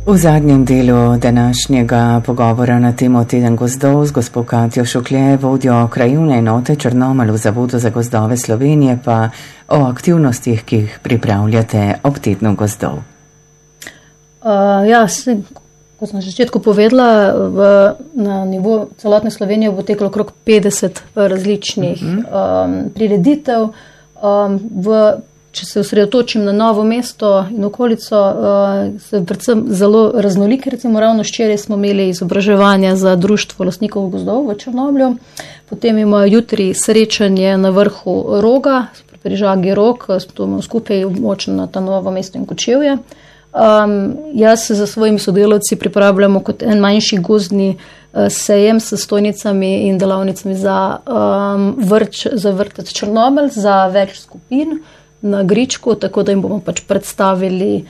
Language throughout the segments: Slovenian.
V zadnjem delu današnjega pogovora na temo Teden gozdov z gospo Katjo Šuklje, vodjo krajevne enote Črnomelj v Zavodu za gozdove Slovenije, pa o aktivnostih, ki jih pripravljate ob Tednu gozdov. Kot sem na začetku povedala, na nivo celotne Slovenije bo teklo okrog 50 različnih prireditev. Če se osredotočim na Novo mesto in okolico, so predvsem zelo raznoliki. Recimo ravno včeraj smo imeli izobraževanja za društvo lastnikov gozdov v Črnomlju. Potem imajo jutri srečanje na vrhu Roga, pri Žagi Rog, skupaj močno na ta Novo mesto in Kočevje. Jaz se za svojimi sodelavci pripravljamo kot en manjši gozdni sejem s stojnicami in delavnicami za vrtec Črnomelj, za več skupin na Gričku, tako da jim bomo pač predstavili,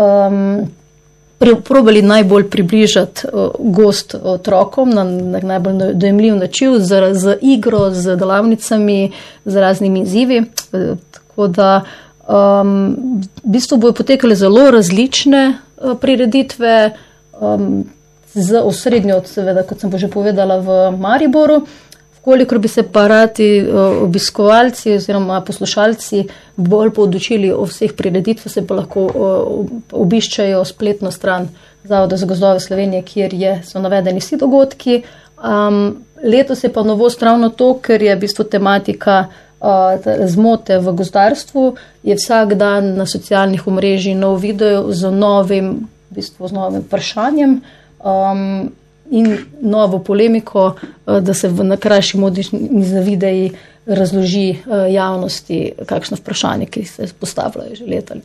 probali najbolj približati gozd otrokom na najbolj dojemljiv način, z igro, z delavnicami, z raznimi izzivi. Tako da v bistvu bojo potekale zelo različne prireditve, z osrednjo, seveda, kot sem že povedala, v Mariboru. Kolikor bi se pa radi obiskovalci oziroma poslušalci bolj podučili o vseh prireditvah, se pa lahko obiščajo spletno stran Zavoda za gozdove Slovenije, kjer so navedeni vsi dogodki. Letos je pa novost ravno to, ker je v bistvu tematika zmote v gozdarstvu, je vsak dan na socialnih omrežjih nov video z novim vprašanjem in novo polemiko, da se na krajši modni videi razloži javnosti kakšno vprašanje, ki se postavljajo že leta.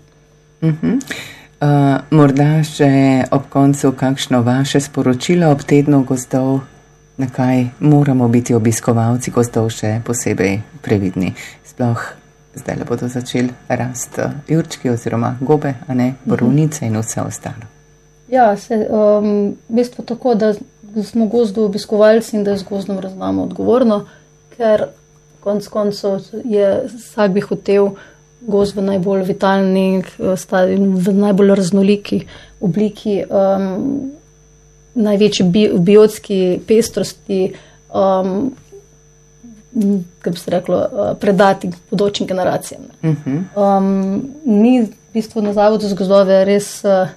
Morda še ob koncu kakšno vaše sporočilo ob Tednu gozdov, na kaj moramo biti obiskovalci gozdov še posebej previdni. Sploh zdaj le bodo začeli rasti jurčki oziroma gobe, a ne borovnice in vse ostalo. Ja, v bistvu tako, da smo gozdu obiskovalci in da z gozdom ravnamo odgovorno, ker konec koncev vsak bi hotel gozd v najbolj vitalni, v najbolj raznoliki obliki, največji biotski pestrosti, kako bi se reklo, predati bodočim generacijam. Mi v bistvu na Zavodu za gozdove res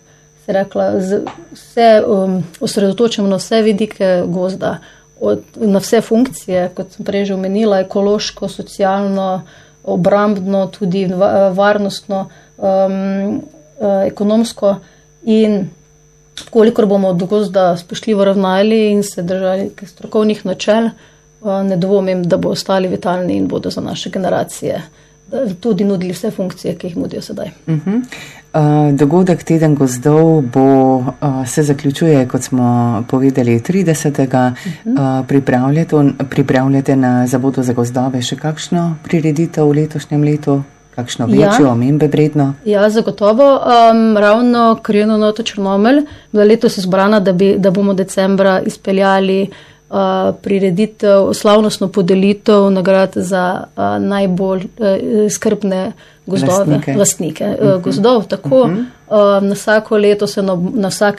osredotočamo na vse vidike gozda, na vse funkcije, kot sem prej že omenila, ekološko, socialno, obrambno, tudi varnostno, ekonomsko, in kolikor bomo od gozda spoštljivo ravnali in se držali strokovnih načel, ne dvomim, da bo ostali vitalni in bodo za naše generacije tudi nudili vse funkcije, ki jih nudijo sedaj. Dogodek Teden gozdov se zaključuje, kot smo povedali, 30. Pripravljate na Zavodu za gozdove še kakšno prireditev v letošnjem letu? Kakšno večjo, omembe vredno? Ja, zagotovo. Ravno krajevna enota Črnomelj bila letos izbrana, da bomo decembra izpeljali prireditev, slavnostno podelitev nagrad za najbolj skrbne gozdove, lastnike gozdov. Tako, na vsako leto se na vsak